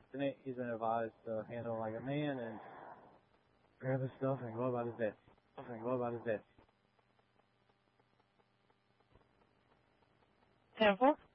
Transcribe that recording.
He's been advised to handle like a man and grab his stuff and go about his day. 10-4.